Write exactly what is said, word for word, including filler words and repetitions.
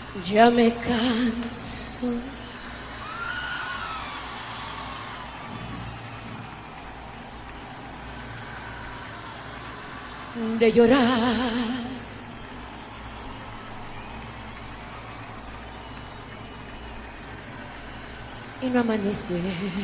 Ya me canso de llorar y no amanece.